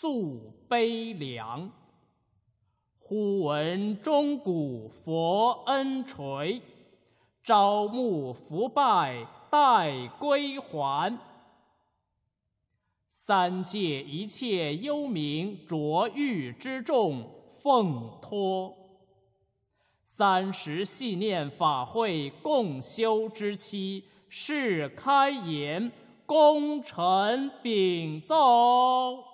肃悲凉。忽闻钟鼓佛恩垂，朝暮伏拜待归还。三界一切幽冥浊狱之众奉托，30系念法会共修之期，是开言，功臣禀奏。